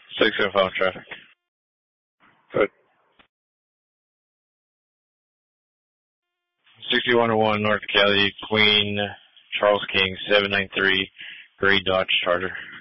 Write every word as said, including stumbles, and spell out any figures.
Six oh five traffic. Good. sixty-one oh one North Cali, Queen, Charles King, seven nine three, gray Dodge Charger.